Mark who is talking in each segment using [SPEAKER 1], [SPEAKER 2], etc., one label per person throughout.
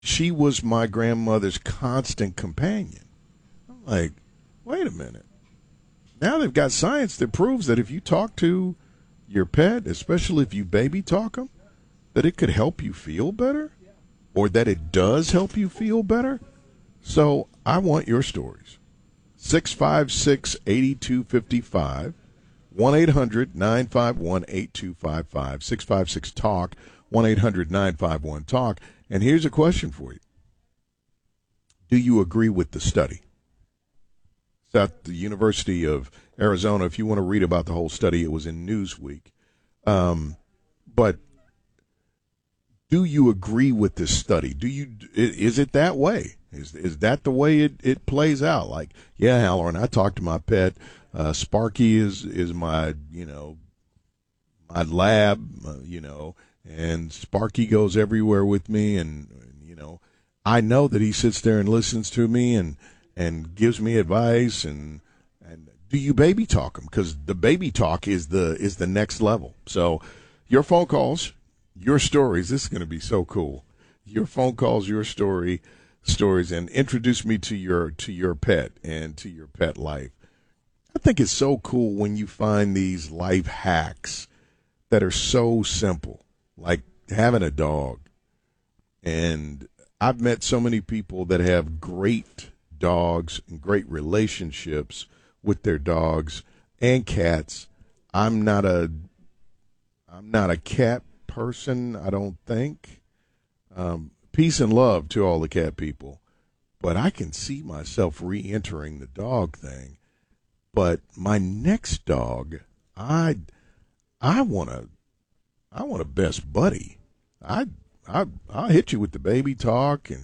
[SPEAKER 1] she was my grandmother's constant companion. I'm like, wait a minute. Now they've got science that proves that if you talk to your pet, especially if you baby talk them, that it could help you feel better, or that it does help you feel better. So I want your stories. 656-8255, 1-800-951-8255, 656-TALK, 1-800-951-TALK. And here's a question for you. Do you agree with the study? It's at the University of Arizona. If you want to read about the whole study, it was in Newsweek. But do you agree with this study? Is it that way? Is that the way it plays out? Like, yeah, Halloran, I talked to my pet. Sparky is my, my lab, and Sparky goes everywhere with me. And, I know that he sits there and listens to me and gives me advice. And do you baby talk him? Because the baby talk is the next level. So your phone calls, your stories, this is going to be so cool. Your phone calls, your stories, and introduce me to your pet and to your pet life. I think it's so cool when you find these life hacks that are so simple, like having a dog. And I've met so many people that have great dogs and great relationships with their dogs and cats. I'm not a cat person, I don't think. Peace and love to all the cat people, but I can see myself re-entering the dog thing. But my next dog, I want a best buddy. I'll hit you with the baby talk, and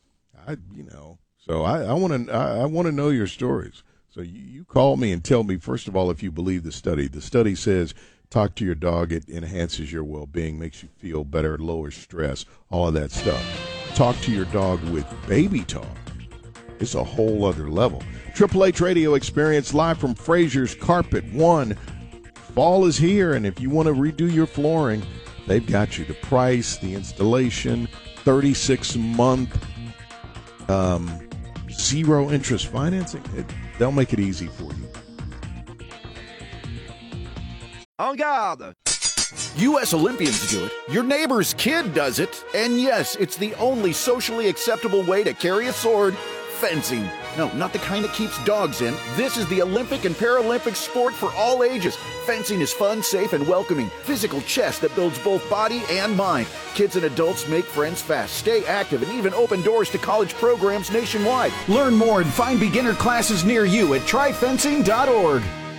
[SPEAKER 1] So I want to know your stories. So you call me and tell me, first of all, if you believe the study. The study says talk to your dog. It enhances your well-being, makes you feel better, lowers stress, all of that stuff. Talk to your dog with baby talk. It's a whole other level. Triple H Radio Experience live from Fraser's Carpet One. Fall is here, and if you want to redo your flooring, they've got you. The price, the installation, 36-month, zero interest financing. They'll make it easy for you.
[SPEAKER 2] En garde! U.S. Olympians do it, your neighbor's kid does it, and yes, it's the only socially acceptable way to carry a sword: fencing. No, not the kind that keeps dogs in. This is the Olympic and Paralympic sport for all ages. Fencing is fun, safe, and welcoming. Physical chess that builds both body and mind. Kids and adults make friends fast, stay active, and even open doors to college programs nationwide. Learn more and find beginner classes near you at tryfencing.org.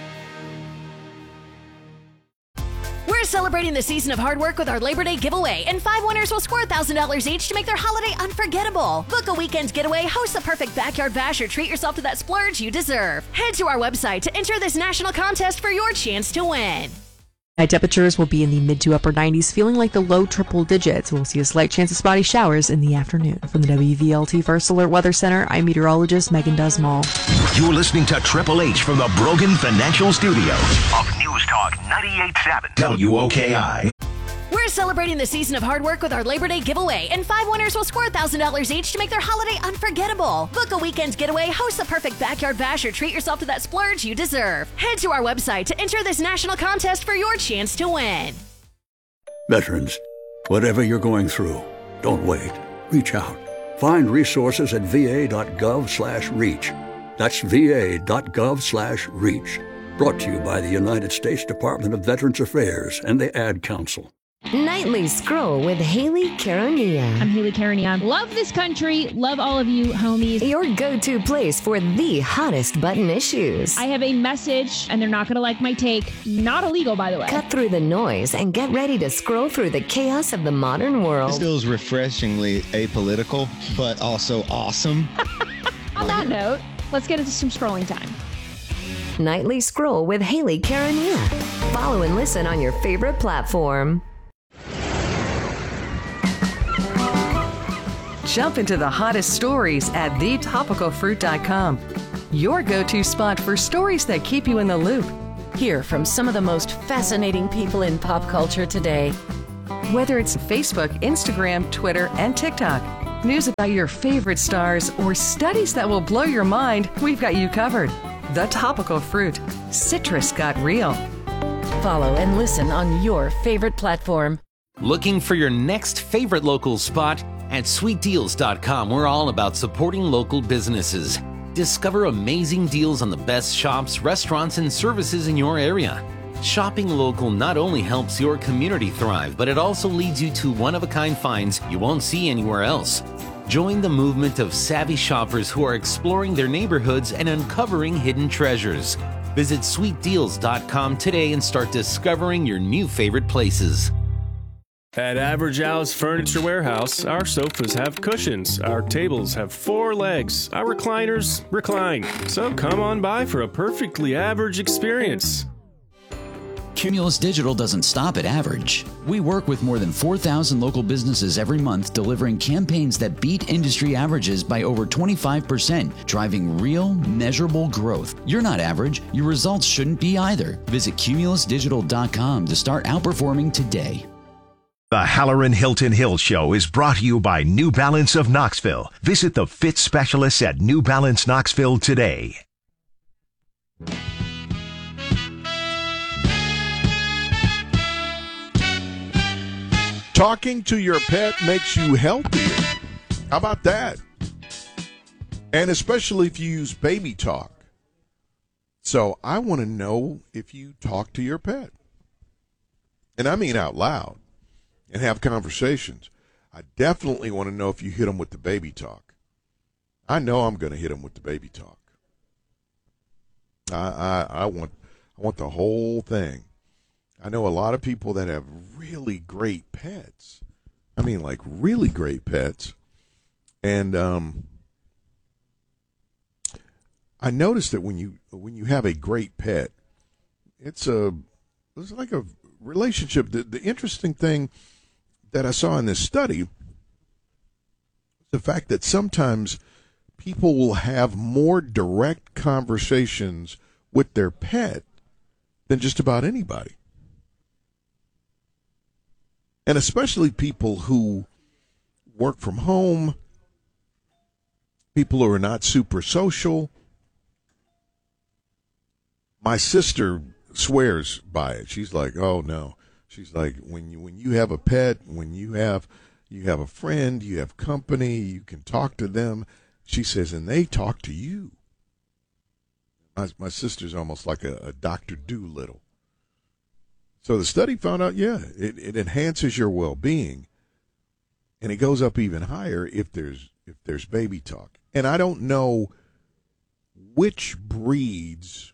[SPEAKER 3] We're celebrating the season of hard work with our Labor Day giveaway, and 5 winners will score $1,000 each to make their holiday unforgettable. Book a weekend getaway, host the perfect backyard bash, or treat yourself to that splurge you deserve. Head to our website to enter this national contest for your chance to win.
[SPEAKER 4] High temperatures will be in the mid to upper 90s, feeling like the low triple digits. We'll see a slight chance of spotty showers in the afternoon. From the WVLT First Alert Weather Center, I'm meteorologist Megan Dusmall.
[SPEAKER 5] You're listening to Triple H from the Brogan Financial Studios of News Talk 98.7 WOKI.
[SPEAKER 3] We're celebrating the season of hard work with our Labor Day giveaway, and 5 winners will score $1,000 each to make their holiday unforgettable. Book a weekend getaway, host the perfect backyard bash, or treat yourself to that splurge you deserve. Head to our website to enter this national contest for your chance to win.
[SPEAKER 6] Veterans, whatever you're going through, don't wait. Reach out. Find resources at va.gov/reach. That's va.gov/reach. Brought to you by the United States Department of Veterans Affairs and the Ad Council.
[SPEAKER 7] Nightly Scroll with Haley Carania.
[SPEAKER 8] I'm Haley Carania. Love this country. Love all of you, homies.
[SPEAKER 7] Your go-to place for the hottest button issues.
[SPEAKER 8] I have a message, and they're not going to like my take. Not illegal, by the way.
[SPEAKER 7] Cut through the noise and get ready to scroll through the chaos of the modern world.
[SPEAKER 9] This feels refreshingly apolitical, but also awesome.
[SPEAKER 8] On that note, let's get into some scrolling time.
[SPEAKER 7] Nightly Scroll with Haley Carania. Follow and listen on your favorite platform.
[SPEAKER 4] Jump into the hottest stories at thetopicalfruit.com. Your go-to spot for stories that keep you in the loop.
[SPEAKER 10] Hear from some of the most fascinating people in pop culture today.
[SPEAKER 4] Whether it's Facebook, Instagram, Twitter, and TikTok,
[SPEAKER 11] News about your favorite stars or studies that will blow your mind, we've got you covered. The Topical Fruit. Citrus got real.
[SPEAKER 10] Follow and listen on your favorite platform.
[SPEAKER 12] Looking for your next favorite local spot? At sweetdeals.com, we're all about supporting local businesses. Discover amazing deals on the best shops, restaurants, and services in your area. Shopping local not only helps your community thrive, but it also leads you to one-of-a-kind finds you won't see anywhere else. Join the movement of savvy shoppers who are exploring their neighborhoods and uncovering hidden treasures. Visit sweetdeals.com today and start discovering your new favorite places.
[SPEAKER 13] At Average Al's Furniture Warehouse, our sofas have cushions, our tables have 4 legs, our recliners recline. So come on by for a perfectly average experience.
[SPEAKER 14] Cumulus Digital doesn't stop at average. We work with more than 4,000 local businesses every month, delivering campaigns that beat industry averages by over 25%, driving real, measurable growth. You're not average. Your results shouldn't be either. Visit cumulusdigital.com to start outperforming today.
[SPEAKER 5] The Halloran Hilton Hill Show is brought to you by New Balance of Knoxville. Visit the fit specialists at New Balance Knoxville today.
[SPEAKER 1] Talking to your pet makes you healthier. How about that? And especially if you use baby talk. So I want to know if you talk to your pet. And I mean out loud. And have conversations. I definitely want to know if you hit them with the baby talk. I know I'm going to hit them with the baby talk. I want the whole thing. I know a lot of people that have really great pets. I mean, like really great pets. And I noticed that when you have a great pet, it's like a relationship. The interesting thing that I saw in this study, the fact that sometimes people will have more direct conversations with their pet than just about anybody. And especially people who work from home, people who are not super social. My sister swears by it. She's like, oh no. She's like, when you have a pet, when you have a friend, you have company, you can talk to them. She says, and they talk to you. My sister's almost like a Dr. Doolittle. So the study found out, it enhances your well-being, and it goes up even higher if there's baby talk. And I don't know which breeds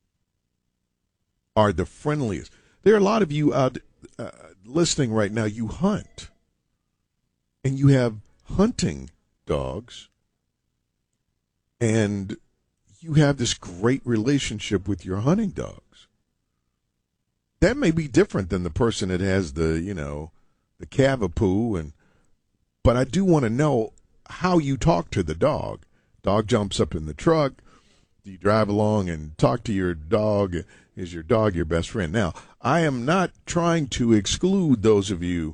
[SPEAKER 1] are the friendliest. There are a lot of you out listening right now. You hunt, and you have hunting dogs, and you have this great relationship with your hunting dogs. That may be different than the person that has the Cavapoo, but I do want to know how you talk to the dog. Dog jumps up in the truck. Do you drive along and talk to your dog? Is your dog your best friend? Now, I am not trying to exclude those of you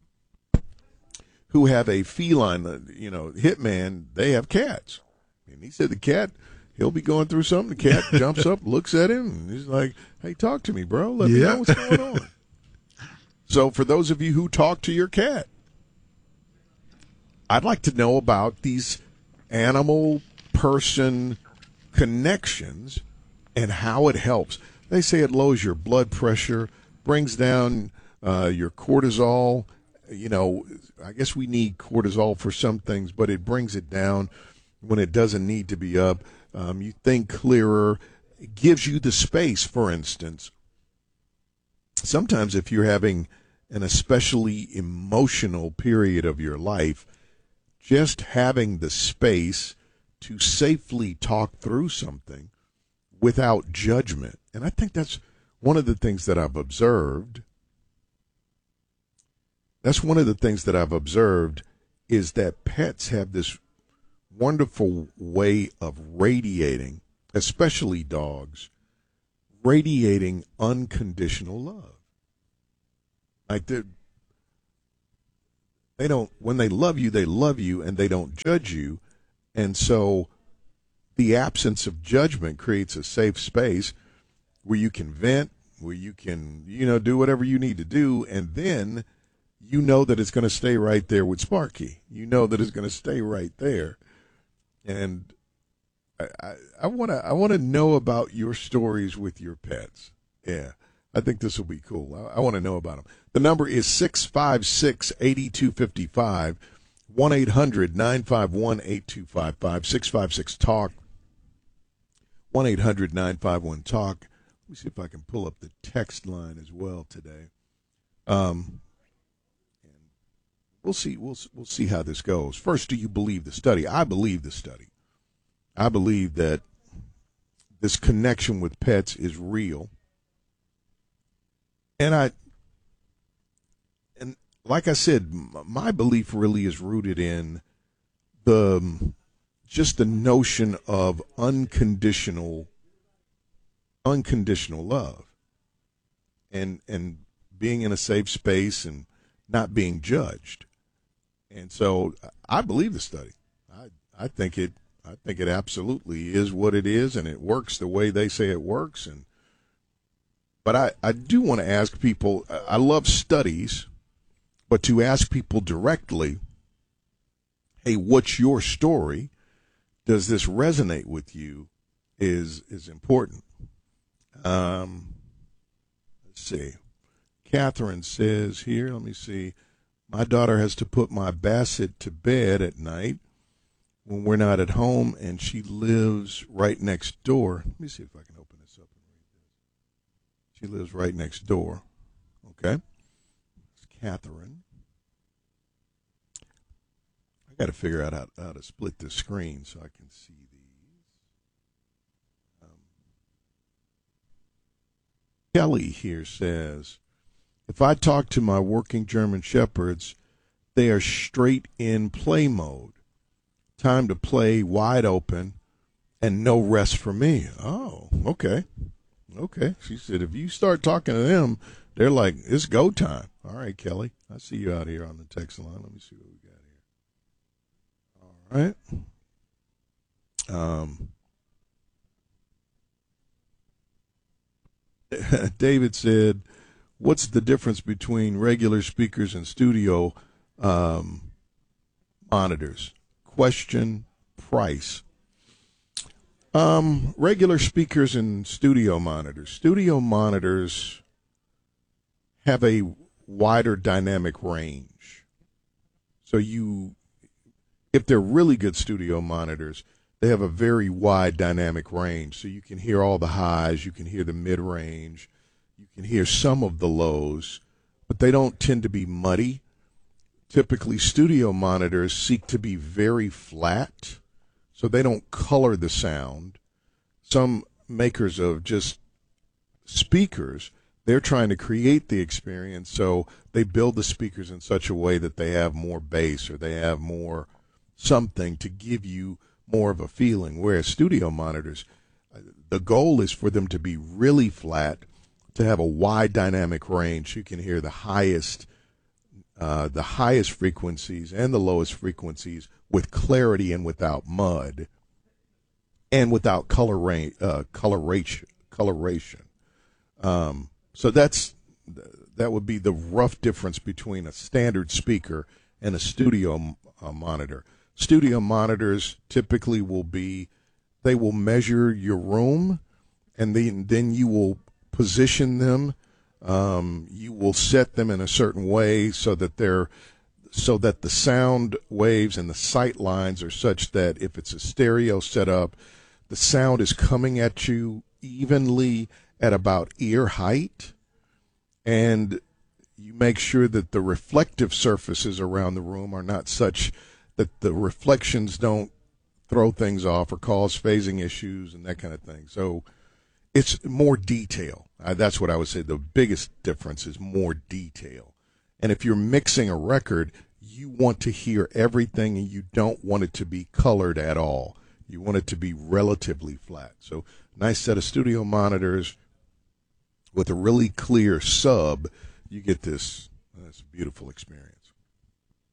[SPEAKER 1] who have a feline, hitman. They have cats. And he said the cat, he'll be going through something. The cat jumps up, looks at him, and he's like, hey, talk to me, bro. Let me know what's going on. So for those of you who talk to your cat, I'd like to know about these animal-person connections and how it helps. They say it lowers your blood pressure, brings down your cortisol. I guess we need cortisol for some things, but it brings it down when it doesn't need to be up. You think clearer. It gives you the space, for instance. Sometimes if you're having an especially emotional period of your life, just having the space to safely talk through something without judgment. And I think that's one of the things that I've observed. That's one of the things that I've observed is that pets have this wonderful way of radiating, especially dogs, radiating unconditional love. Like when they love you and they don't judge you. And so the absence of judgment creates a safe space where you can vent, where you can, do whatever you need to do. And then you know that it's going to stay right there with Sparky. You know that it's going to stay right there. And I want to know about your stories with your pets. Yeah, I think this will be cool. I want to know about them. The number is 656-8255, 1-800-951-8255, 656-TALK, 1-800-951-TALK. Let me see if I can pull up the text line as well today. And we'll see how this goes. First, do you believe the study? I believe the study. I believe that this connection with pets is real. And like I said, my belief really is rooted in just the notion of unconditional love and being in a safe space and not being judged. And so I believe the study. I think it absolutely is what it is, and it works the way they say it works. But I do want to ask people, I love studies, but to ask people directly, hey, what's your story? Does this resonate with you is important. Let's see. Catherine says here, let me see. My daughter has to put my Basset to bed at night when we're not at home, and she lives right next door. Let me see if I can open this up and read this. She lives right next door. Okay. It's Catherine. I got to figure out how to split this screen so I can see these. Kelly here says, if I talk to my working German Shepherds, they are straight in play mode. Time to play, wide open, and no rest for me. Oh, okay. Okay. She said, if you start talking to them, they're like, it's go time. All right, Kelly. I see you out here on the text line. Let me see what we got here. All right. David said, what's the difference between regular speakers and studio monitors? Question, price. Regular speakers and studio monitors. Studio monitors have a wider dynamic range. So if they're really good studio monitors, they have a very wide dynamic range. So you can hear all the highs, you can hear the mid-range, you can hear some of the lows, but they don't tend to be muddy. Typically, studio monitors seek to be very flat, so they don't color the sound. Some makers of just speakers, they're trying to create the experience, so they build the speakers in such a way that they have more bass or they have more something to give you more of a feeling, whereas studio monitors, the goal is for them to be really flat, to have a wide dynamic range. You can hear the highest frequencies and the lowest frequencies with clarity and without mud and without coloration. So that would be the rough difference between a standard speaker and a studio monitor. Studio monitors typically they will measure your room, and then you will position them. You will set them in a certain way so that the sound waves and the sight lines are such that if it's a stereo setup, the sound is coming at you evenly at about ear height, and you make sure that the reflective surfaces around the room are not such that the reflections don't throw things off or cause phasing issues and that kind of thing. So it's more detail. That's what I would say. The biggest difference is more detail. And if you're mixing a record, you want to hear everything and you don't want it to be colored at all. You want it to be relatively flat. So nice set of studio monitors with a really clear sub, you get this beautiful experience.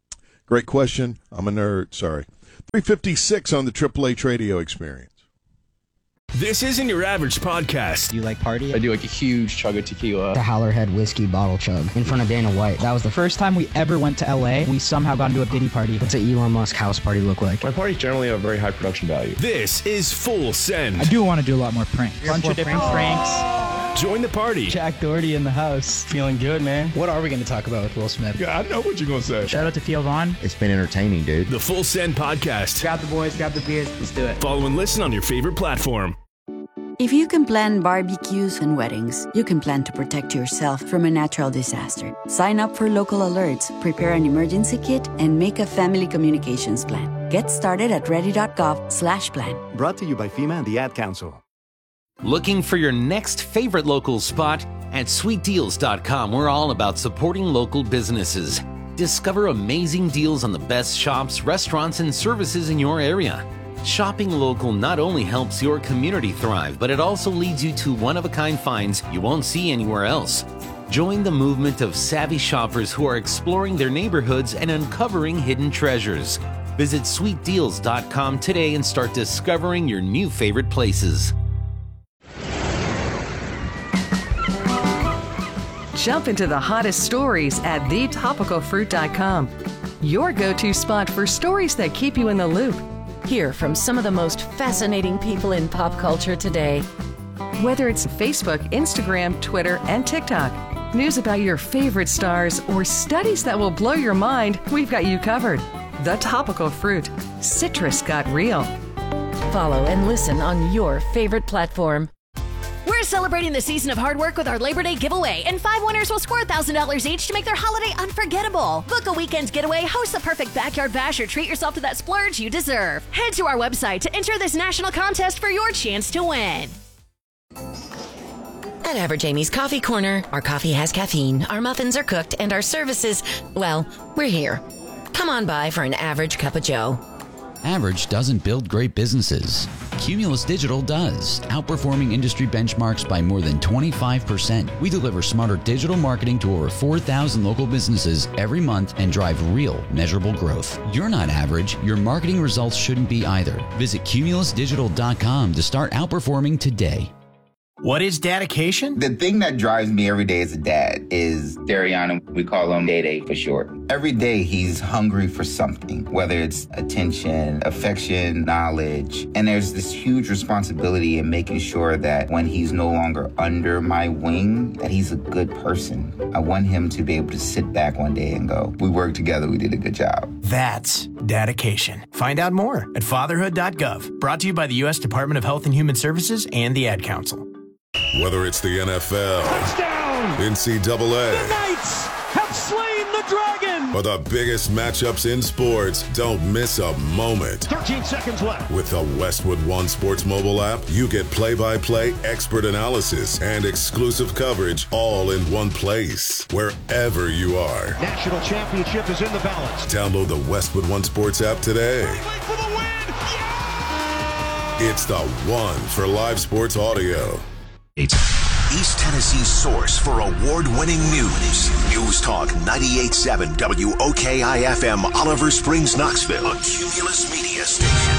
[SPEAKER 1] Great question. I'm a nerd. Sorry. 356 on the Triple H Radio Experience.
[SPEAKER 13] This isn't your average podcast.
[SPEAKER 15] Do you like party?
[SPEAKER 16] I do like a huge chug of tequila.
[SPEAKER 15] The Howlerhead whiskey bottle chug in front of Dana White. That was the first time we ever went to LA. We somehow got into a Diddy party. What's an Elon Musk house party look like?
[SPEAKER 16] My parties generally have very high production value.
[SPEAKER 13] This is Full Send.
[SPEAKER 15] I do want to do a lot more pranks. Bunch of different pranks.
[SPEAKER 13] Join the party.
[SPEAKER 15] Jack Doherty in the house. Feeling good, man. What are we going to talk about with Will Smith?
[SPEAKER 16] Yeah, I know what you're going to say.
[SPEAKER 15] Shout out to Theo Vaughn.
[SPEAKER 17] It's been entertaining, dude.
[SPEAKER 13] The Full Send Podcast.
[SPEAKER 15] Grab the boys, grab the beers. Let's do it.
[SPEAKER 13] Follow and listen on your favorite platform.
[SPEAKER 18] If you can plan barbecues and weddings, you can plan to protect yourself from a natural disaster. Sign up for local alerts, prepare an emergency kit, and make a family communications plan. Get started at ready.gov/plan.
[SPEAKER 19] Brought to you by FEMA and the Ad Council.
[SPEAKER 12] Looking for your next favorite local spot? At sweetdeals.com, we're all about supporting local businesses. Discover amazing deals on the best shops, restaurants, and services in your area. Shopping local not only helps your community thrive, but it also leads you to one-of-a-kind finds you won't see anywhere else. Join the movement of savvy shoppers who are exploring their neighborhoods and uncovering hidden treasures. Visit sweetdeals.com today and start discovering your new favorite places.
[SPEAKER 11] Jump into the hottest stories at thetopicalfruit.com. Your go-to spot for stories that keep you in the loop.
[SPEAKER 10] Hear from some of the most fascinating people in pop culture today.
[SPEAKER 11] Whether it's Facebook, Instagram, Twitter, and TikTok, news about your favorite stars, or studies that will blow your mind, we've got you covered. The Topical Fruit. Citrus got real.
[SPEAKER 10] Follow and listen on your favorite platform.
[SPEAKER 3] We're celebrating the season of hard work with our Labor Day giveaway, and 5 winners will score $1,000 each to make their holiday unforgettable. Book a weekend getaway, host the perfect backyard bash, or treat yourself to that splurge you deserve. Head to our website to enter this national contest for your chance to win.
[SPEAKER 10] At Average Amy's Coffee Corner, our coffee has caffeine, our muffins are cooked, and our services, well, we're here. Come on by for an average cup of joe.
[SPEAKER 14] Average doesn't build great businesses. Cumulus Digital does, outperforming industry benchmarks by more than 25%. We deliver smarter digital marketing to over 4,000 local businesses every month and drive real, measurable growth. You're not average. Your marketing results shouldn't be either. Visit cumulusdigital.com to start outperforming today.
[SPEAKER 20] What is dedication?
[SPEAKER 21] The thing that drives me every day as a dad is Dariana. We call him Day-Day for short. Every day he's hungry for something, whether it's attention, affection, knowledge. And there's this huge responsibility in making sure that when he's no longer under my wing, that he's a good person. I want him to be able to sit back one day and go, we worked together, we did a good job.
[SPEAKER 20] That's dedication. Find out more at fatherhood.gov. Brought to you by the U.S. Department of Health and Human Services and the Ad Council.
[SPEAKER 22] Whether it's the NFL,
[SPEAKER 23] touchdown,
[SPEAKER 22] NCAA,
[SPEAKER 23] the Knights have slain the dragon,
[SPEAKER 22] or the biggest matchups in sports, don't miss a moment.
[SPEAKER 23] 13 seconds left.
[SPEAKER 22] With the Westwood One Sports mobile app, you get play-by-play, expert analysis, and exclusive coverage all in one place, wherever you are.
[SPEAKER 23] National championship is in the balance.
[SPEAKER 22] Download the Westwood One Sports app today.
[SPEAKER 23] For the win. Yeah!
[SPEAKER 22] It's the one for live sports audio.
[SPEAKER 5] East Tennessee's source for award-winning news. News Talk 98.7 WOKI-FM, Oliver Springs, Knoxville. A Cumulus Media Station.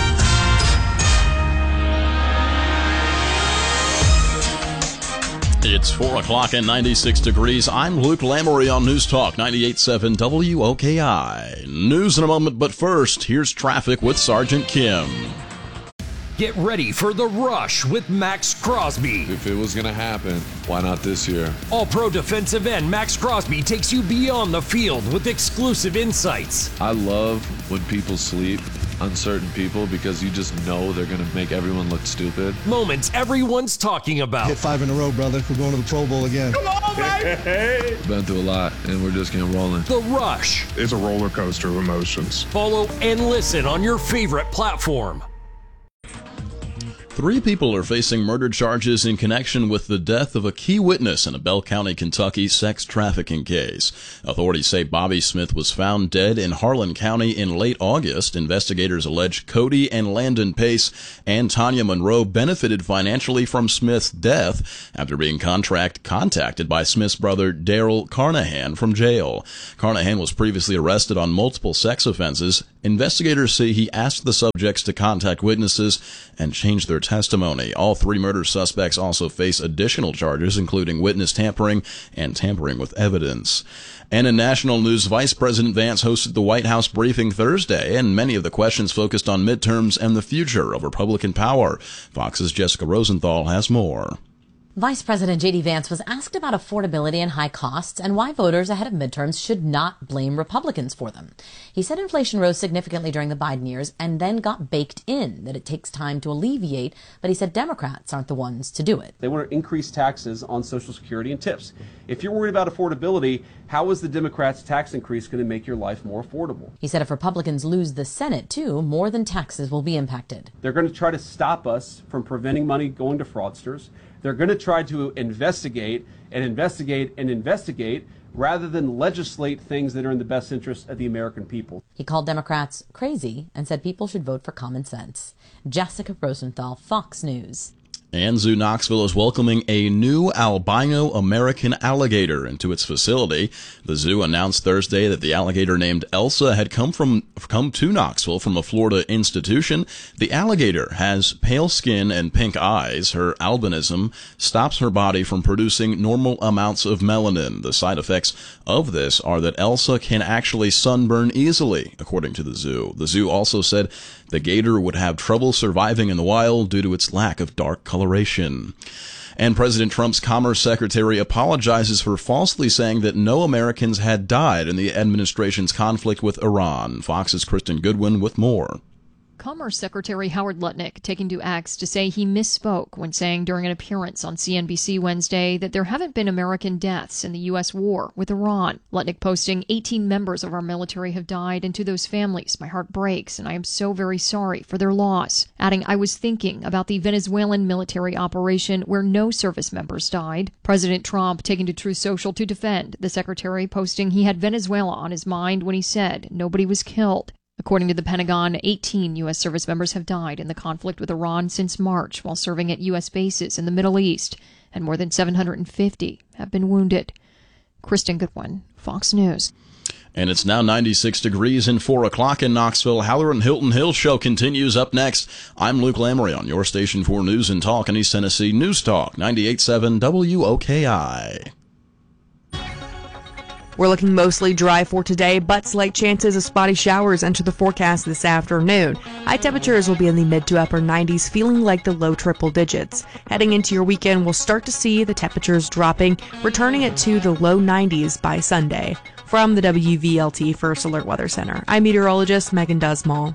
[SPEAKER 24] It's 4 o'clock and 96 degrees. I'm Luke Lamory on News Talk 98.7 WOKI. News in a moment, but first, here's traffic with Sergeant Kim.
[SPEAKER 25] Get ready for the rush with Max Crosby.
[SPEAKER 26] If it was going to happen, why not this year?
[SPEAKER 25] All-pro defensive end Max Crosby takes you beyond the field with exclusive insights.
[SPEAKER 26] I love when people sleep, uncertain people, because you just know they're going to make everyone look stupid.
[SPEAKER 25] Moments everyone's talking about.
[SPEAKER 27] Hit 5 in a row, brother. We're going to the Pro Bowl again.
[SPEAKER 25] Come on, baby!
[SPEAKER 26] Been through a lot, and we're just getting rolling.
[SPEAKER 25] The Rush.
[SPEAKER 28] It's a roller coaster of emotions.
[SPEAKER 25] Follow and listen on your favorite platform.
[SPEAKER 24] 3 people are facing murder charges in connection with the death of a key witness in a Bell County, Kentucky sex trafficking case. Authorities say Bobby Smith was found dead in Harlan County in late August. Investigators allege Cody and Landon Pace and Tanya Monroe benefited financially from Smith's death after being contacted by Smith's brother Daryl Carnahan from jail. Carnahan was previously arrested on multiple sex offenses. Investigators say he asked the subjects to contact witnesses and change their testimony. All 3 murder suspects also face additional charges, including witness tampering and tampering with evidence. And in national news, Vice President Vance hosted the White House briefing Thursday, and many of the questions focused on midterms and the future of Republican power. Fox's Jessica Rosenthal has more.
[SPEAKER 2] Vice President J.D. Vance was asked about affordability and high costs and why voters ahead of midterms should not blame Republicans for them. He said inflation rose significantly during the Biden years and then got baked in, that it takes time to alleviate, but he said Democrats aren't the ones to do it.
[SPEAKER 4] They want to increase taxes on Social Security and tips. If you're worried about affordability, how is the Democrats' tax increase going to make your life more affordable?
[SPEAKER 2] He said if Republicans lose the Senate, too, more than taxes will be impacted.
[SPEAKER 4] They're going to try to stop us from preventing money going to fraudsters. They're going to try to investigate rather than legislate things that are in the best interest of the American people.
[SPEAKER 2] He called Democrats crazy and said people should vote for common sense. Jessica Rosenthal, Fox News.
[SPEAKER 24] And Zoo Knoxville is welcoming a new albino American alligator into its facility. The zoo announced Thursday that the alligator named Elsa had come to Knoxville from a Florida institution. The alligator has pale skin and pink eyes. Her albinism stops her body from producing normal amounts of melanin. The side effects of this are that Elsa can actually sunburn easily, according to the zoo. The zoo also said the gator would have trouble surviving in the wild due to its lack of dark coloration. And President Trump's Commerce Secretary apologizes for falsely saying that no Americans had died in the administration's conflict with Iran. Fox's Kristen Goodwin with more.
[SPEAKER 6] Commerce Secretary Howard Lutnick taking to X to say he misspoke when saying during an appearance on CNBC Wednesday that there haven't been American deaths in the U.S. war with Iran. Lutnick posting, 18 members of our military have died, and to those families, my heart breaks, and I am so very sorry for their loss. Adding, I was thinking about the Venezuelan military operation where no service members died. President Trump taking to Truth Social to defend the secretary, posting he had Venezuela on his mind when he said nobody was killed. According to the Pentagon, 18 U.S. service members have died in the conflict with Iran since March while serving at U.S. bases in the Middle East, and more than 750 have been wounded. Kristen Goodwin, Fox News.
[SPEAKER 24] And it's now 96 degrees and 4 o'clock in Knoxville. Halloran Hilton Hill Show continues up next. I'm Luke Lamory on your station for News and Talk in East Tennessee. News Talk 98.7 WOKI.
[SPEAKER 7] We're looking mostly dry for today, but slight chances of spotty showers enter the forecast this afternoon. High temperatures will be in the mid to upper 90s, feeling like the low triple digits. Heading into your weekend, we'll start to see the temperatures dropping, returning it to the low 90s by Sunday. From the WVLT First Alert Weather Center, I'm meteorologist Megan Dusmall.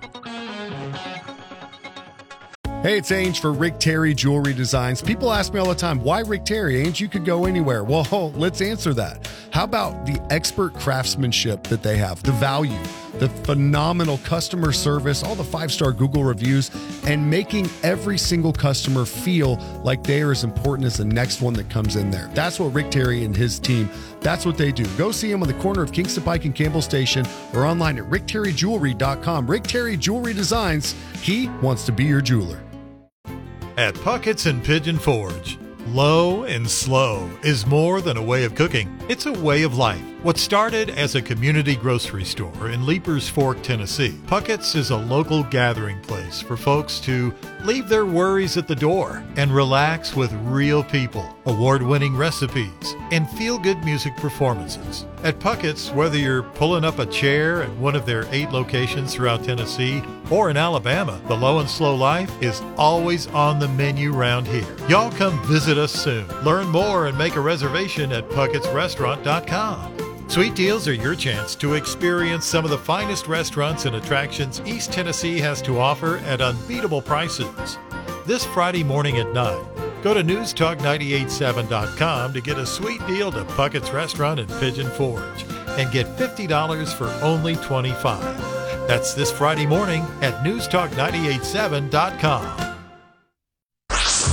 [SPEAKER 8] Hey, it's Ange for Rick Terry Jewelry Designs. People ask me all the time, why Rick Terry? Ange, you could go anywhere. Well, let's answer that. How about the expert craftsmanship that they have, the value, the phenomenal customer service, all the 5-star Google reviews, and making every single customer feel like they are as important as the next one that comes in there. That's what Rick Terry and his team, that's what they do. Go see him on the corner of Kingston Pike and Campbell Station or online at rickterryjewelry.com. Rick Terry Jewelry Designs, he wants to be your jeweler.
[SPEAKER 9] At Puckett's and Pigeon Forge, low and slow is more than a way of cooking. It's a way of life. What started as a community grocery store in Leapers Fork, Tennessee, Puckett's is a local gathering place for folks to leave their worries at the door and relax with real people, award-winning recipes, and feel-good music performances. At Puckett's, whether you're pulling up a chair at one of their 8 locations throughout Tennessee or in Alabama, the low and slow life is always on the menu round here. Y'all come visit us soon. Learn more and make a reservation at puckettsrestaurant.com. Sweet deals are your chance to experience some of the finest restaurants and attractions East Tennessee has to offer at unbeatable prices. This Friday morning at 9, go to newstalk987.com to get a sweet deal to Puckett's Restaurant in Pigeon Forge and get $50 for only $25. That's this Friday morning at newstalk987.com.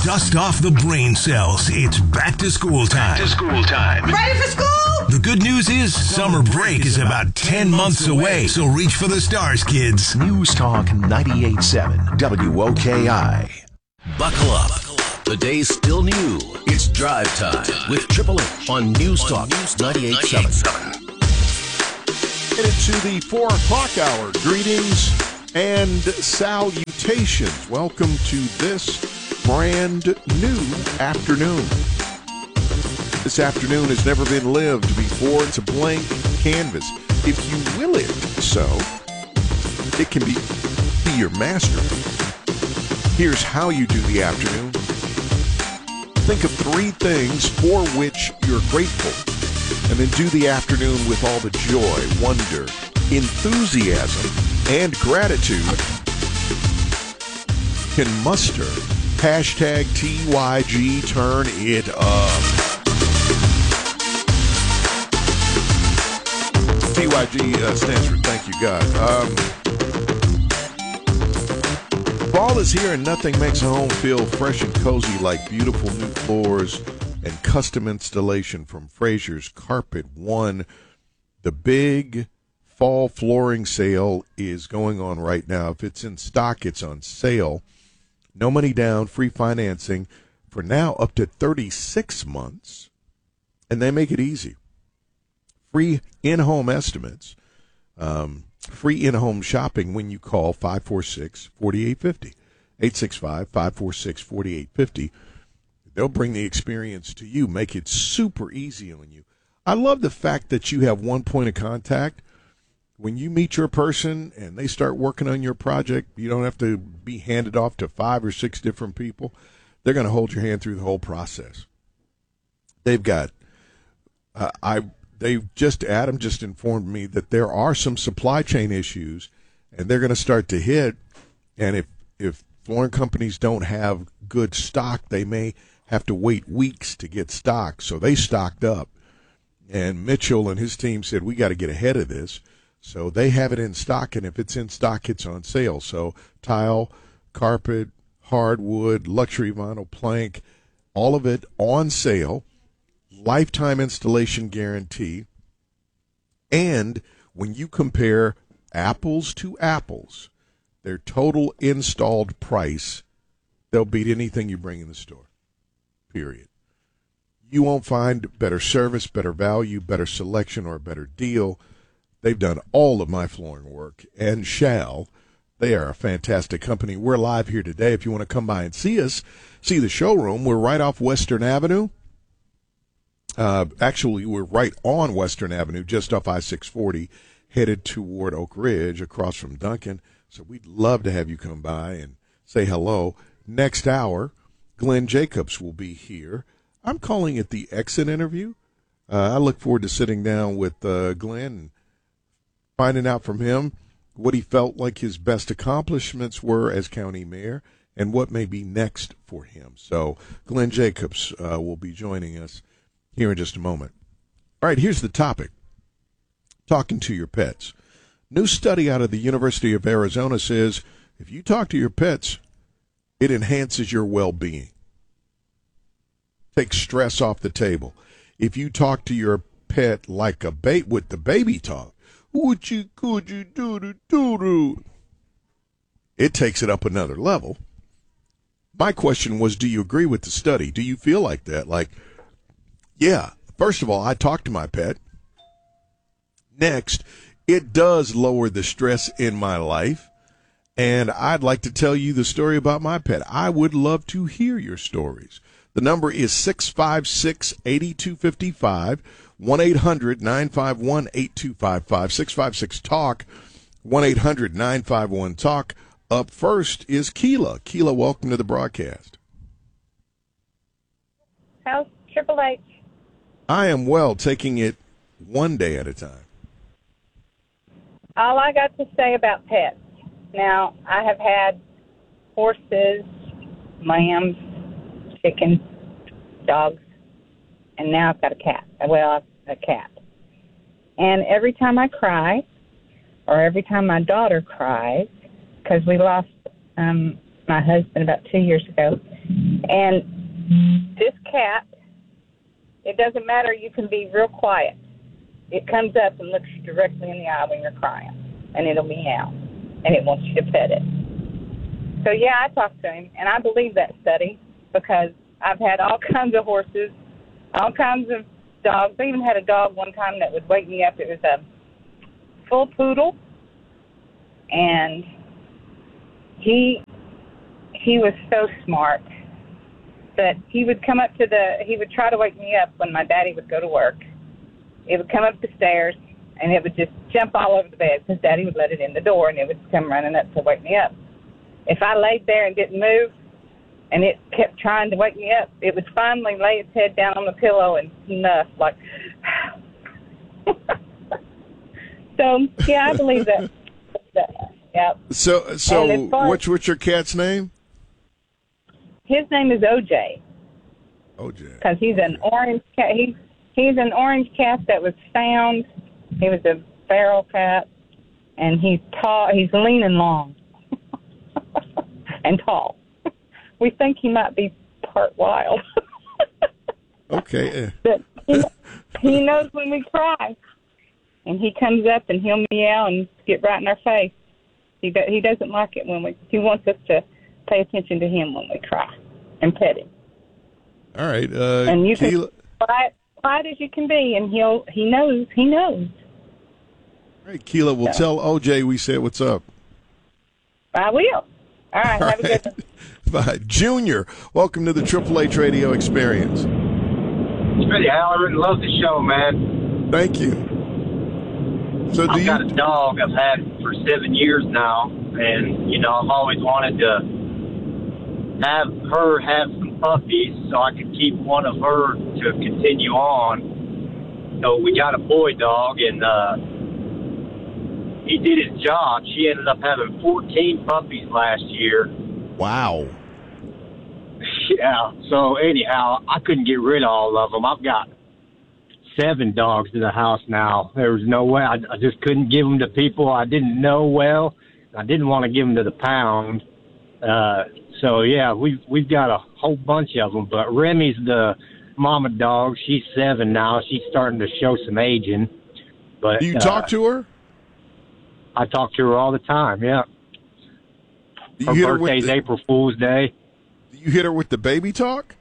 [SPEAKER 5] Dust off the brain cells. It's back to school time.
[SPEAKER 1] Ready for school?
[SPEAKER 5] The good news is summer break is about 10 months away, so reach for the stars, kids.
[SPEAKER 13] News Talk 98.7 WOKI.
[SPEAKER 5] Buckle up. The day's still new. It's drive time with Triple H on News Talk 98.7.
[SPEAKER 15] Headed to the 4 o'clock hour. Greetings and salutations. Welcome to this brand new afternoon. This afternoon has never been lived before. It's a blank canvas. If you will it so, it can be your masterpiece. Here's how you do the afternoon. Think of 3 things for which you're grateful, and then do the afternoon with all the joy, wonder, enthusiasm, and gratitude can muster. Hashtag TYG, turn it up. TYG stands for thank you, God. Fall is here and nothing makes a home feel fresh and cozy like beautiful new floors and custom installation from Fraser's Carpet One. The big fall flooring sale is going on right now. If it's in stock, it's on sale. No money down, free financing for now up to 36 months. And they make it easy. Free in-home estimates. Free in-home shopping when you call 546-4850. 865-546-4850. They'll bring the experience to you, make it super easy on you. I love the fact that you have one point of contact. When you meet your person and they start working on your project, you don't have to be handed off to 5 or 6 different people. They're going to hold your hand through the whole process. They've got, Adam just informed me that there are some supply chain issues, and they're going to start to hit. And if flooring companies don't have good stock, they may have to wait weeks to get stock. So they stocked up. And Mitchell and his team said, we got to get ahead of this. So they have it in stock, and if it's in stock, it's on sale. So tile, carpet, hardwood, luxury vinyl, plank, all of it on sale. Lifetime installation guarantee. And when you compare apples to apples, their total installed price, they'll beat anything you bring in the store, period. You won't find better service, better value, better selection, or a better deal. They've done all of my flooring work and shall. They are a fantastic company. We're live here today. If you want to come by and see us, see the showroom, we're right off Western Avenue. Actually, we're right on Western Avenue, just off I-640, headed toward Oak Ridge, across from Duncan. So we'd love to have you come by and say hello. Next hour, Glenn Jacobs will be here. I'm calling it the exit interview. I look forward to sitting down with Glenn and finding out from him what he felt like his best accomplishments were as county mayor and what may be next for him. So Glenn Jacobs will be joining us here in just a moment. All right, here's the topic. Talking to your pets. New study out of the University of Arizona says if you talk to your pets, it enhances your well-being. Takes stress off the table. If you talk to your pet like a with the baby talk, what you could you do to do? It takes it up another level. My question was, do you agree with the study? Do you feel like that? Like, yeah, first of all, I talk to my pet. Next, it does lower the stress in my life. And I'd like to tell you the story about my pet. I would love to hear your stories. The number is 656-8255, 1-800-951-8255, 656-TALK, 1-800-951-TALK. Up first is Keela. Keela, welcome to the broadcast.
[SPEAKER 16] How's Triple H?
[SPEAKER 15] I am well, taking it one day at a time.
[SPEAKER 16] All I got to say about pets. Now, I have had horses, lambs, chickens, dogs, and now I've got a cat. Well, a cat. And every time I cry, or every time my daughter cries, because we lost my husband about 2 years ago, And this cat, it doesn't matter. You can be real quiet. It comes up and looks you directly in the eye when you're crying, and it'll meow, and it wants you to pet it. So, yeah, I talked to him, and I believe that study because I've had all kinds of horses, all kinds of dogs. I even had a dog one time that would wake me up. It was a full poodle, and he was so smart that he would come up he would try to wake me up when my daddy would go to work. It would come up the stairs, and it would just jump all over the bed because Daddy would let it in the door, and it would come running up to wake me up. If I laid there and didn't move, and it kept trying to wake me up, it would finally lay its head down on the pillow and snuff like. So, yeah, I believe that. Yeah.
[SPEAKER 15] So what's your cat's name?
[SPEAKER 16] His name is OJ.
[SPEAKER 15] OJ.
[SPEAKER 16] Because he's an orange cat. He's an orange cat that was found. He was a feral cat, and he's tall. He's lean and long, and tall. We think he might be part wild.
[SPEAKER 15] Okay.
[SPEAKER 16] But he knows when we cry, and he comes up and he'll meow and get right in our face. He doesn't like it when he wants us to pay attention to him when we cry and pet him.
[SPEAKER 15] All right.
[SPEAKER 16] And you can quiet as you can be, and he knows.
[SPEAKER 15] All right, Keela, we'll tell OJ we said what's up.
[SPEAKER 16] I will. All right, have a good one.
[SPEAKER 15] Bye. Junior, welcome to the Triple H Radio Experience.
[SPEAKER 3] Hey, Hallerin, love the show, man.
[SPEAKER 15] Thank you. So
[SPEAKER 3] I've got a dog I've had for 7 years now, and, I've always wanted to have her have some puppies so I could keep one of her to continue on. So we got a boy dog, and he did his job. She ended up having 14 puppies last year.
[SPEAKER 15] Wow.
[SPEAKER 3] Yeah. So anyhow, I couldn't get rid of all of them. I've got 7 dogs in the house now. There was no way. I just couldn't give them to people I didn't know well. I didn't want to give them to the pound. So yeah, we've got a whole bunch of them. But Remy's the mama dog. She's 7 now. She's starting to show some aging. But
[SPEAKER 15] do you talk to her?
[SPEAKER 3] I talk to her all the time. Yeah. Her birthday's April Fool's Day.
[SPEAKER 15] Do you hit her with the baby talk?